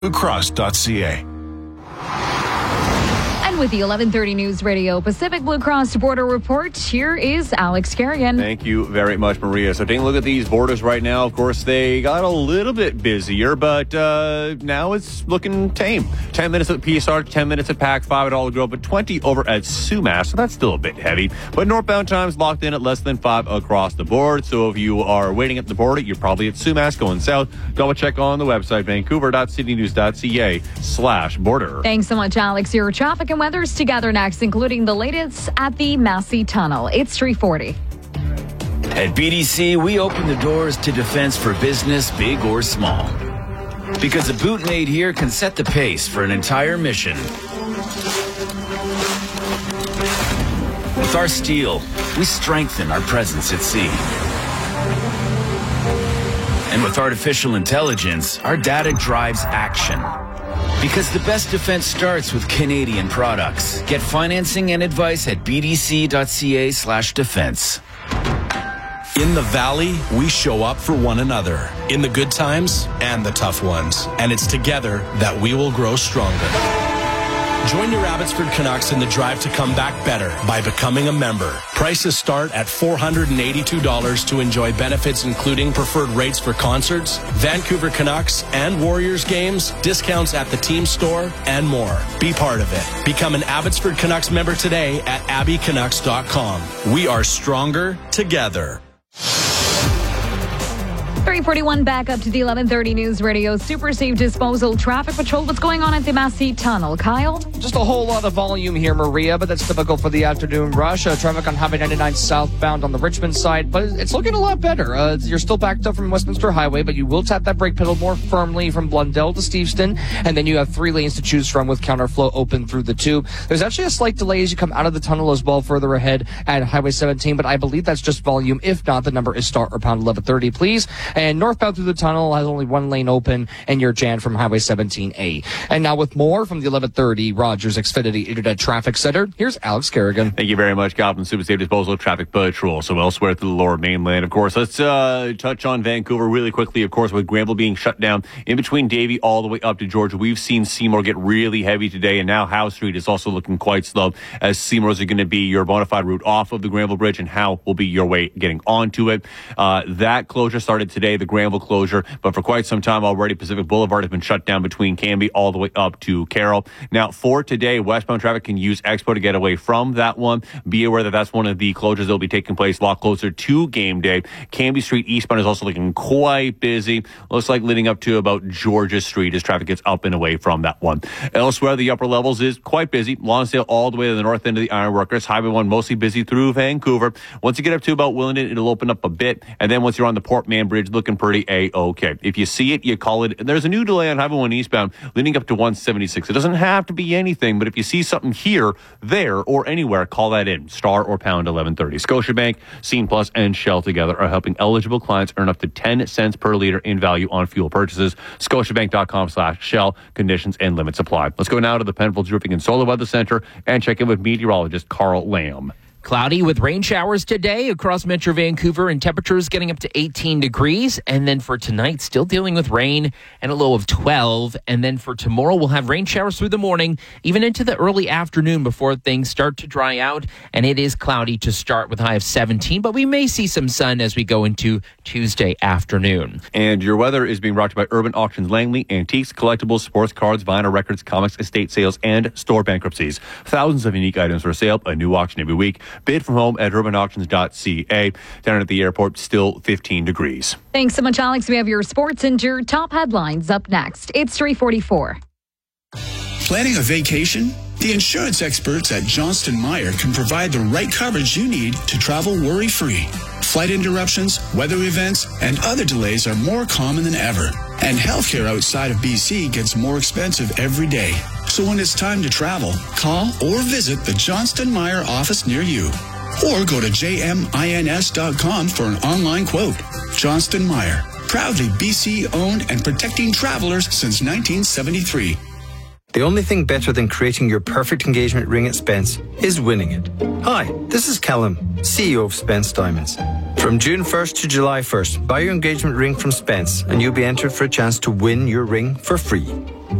bluecross.ca. And with the 1130 News Radio Pacific Blue Cross Border Report, here is Alex Kerrigan. Thank you very much, Maria. So taking a look at these borders right now, of course, they got a little bit busier, but now it's looking tame. 10 minutes at PSR, 10 minutes at Pac 5 at Olive Grove, but 20 over at Sumas, so that's still a bit heavy. But northbound times locked in at less than 5 across the board. So if you are waiting at the border, you're probably at Sumas going south. Double check on the website, vancouver.citynews.ca/border. Thanks so much, Alex. Your traffic and weather's together next, including the latest at the Massey Tunnel. It's 3:40. At BDC, we open the doors to defense for business, big or small. Because a boot made here can set the pace for an entire mission. With our steel, we strengthen our presence at sea. And with artificial intelligence, our data drives action. Because the best defense starts with Canadian products. Get financing and advice at bdc.ca/defense. In the Valley, we show up for one another, in the good times and the tough ones. And it's together that we will grow stronger. Join your Abbotsford Canucks in the drive to come back better by becoming a member. Prices start at $482 to enjoy benefits including preferred rates for concerts, Vancouver Canucks and Warriors games, discounts at the team store, and more. Be part of it. Become an Abbotsford Canucks member today at abbycanucks.com. We are stronger together. 3:41 back up to the 1130 News Radio Super Safe Disposal Traffic Patrol. What's going on at the Massey Tunnel? Kyle? Just a whole lot of volume here, Maria, but that's typical for the afternoon rush. Traffic on Highway 99 southbound on the Richmond side, but it's looking a lot better. You're still backed up from Westminster Highway, but you will tap that brake pedal more firmly from Blundell to Steveston, and then you have 3 lanes to choose from with counterflow open through the tube. There's actually a slight delay as you come out of the tunnel as well further ahead at Highway 17, but I believe that's just volume. If not, the number is star or pound 1130, please. And northbound through the tunnel has only 1 lane open, and you're jammed from Highway 17A. And now with more from the 1130 Rogers Xfinity Internet Traffic Center, here's Alex Kerrigan. Thank you very much, Calvin. Super Safe Disposal Traffic Patrol. So elsewhere through the lower mainland, of course. Let's touch on Vancouver really quickly, of course, with Granville being shut down in between Davie all the way up to Georgia. We've seen Seymour get really heavy today, and now Howe Street is also looking quite slow, as Seymour's are going to be your bona fide route off of the Granville Bridge, and Howe will be your way getting onto it. That closure started today, the Granville closure, but for quite some time already, Pacific Boulevard has been shut down between Cambie all the way up to Carroll. Now, for today, westbound traffic can use Expo to get away from that one. Be aware that that's one of the closures that will be taking place a lot closer to game day. Cambie Street eastbound is also looking quite busy. Looks like leading up to about Georgia Street as traffic gets up and away from that one. Elsewhere, the upper levels is quite busy. Lonsdale all the way to the north end of the Ironworkers. Highway 1 mostly busy through Vancouver. Once you get up to about Willingdon, it'll open up a bit. And then once you're on the Port Mann Bridge, looking pretty A-okay. If you see it, you call it. There's a new delay on Highway 1 eastbound leading up to 176. It doesn't have to be anything, but if you see something here, there, or anywhere, call that in. Star or pound 1130. Scotiabank, Scene Plus, and Shell together are helping eligible clients earn up to 10 cents per liter in value on fuel purchases. Scotiabank.com/Shell. Conditions and limits apply. Let's go now to the Penfolds Roofing and Solar Weather Center and check in with meteorologist Carl Lamb. Cloudy with rain showers today across Metro Vancouver and temperatures getting up to 18 degrees. And then for tonight, still dealing with rain and a low of 12. And then for tomorrow, we'll have rain showers through the morning, even into the early afternoon before things start to dry out. And it is cloudy to start with a high of 17, but we may see some sun as we go into Tuesday afternoon. And your weather is being brought to you by Urban Auctions Langley, antiques, collectibles, sports cards, vinyl records, comics, estate sales, and store bankruptcies. Thousands of unique items for sale, a new auction every week. Bid from home at urbanauctions.ca. Down at the airport, still 15 degrees. Thanks so much, Alex. We have your sports and your top headlines up next. It's 3:44. Planning a vacation? The insurance experts at Johnston Meyer can provide the right coverage you need to travel worry-free. Flight interruptions, weather events, and other delays are more common than ever. And healthcare outside of BC gets more expensive every day. So when it's time to travel, call or visit the Johnston Meyer office near you. Or go to jmins.com for an online quote. Johnston Meyer, proudly BC-owned and protecting travelers since 1973. The only thing better than creating your perfect engagement ring at Spence is winning it. Hi, this is Callum, CEO of Spence Diamonds. From June 1st to July 1st, buy your engagement ring from Spence and you'll be entered for a chance to win your ring for free.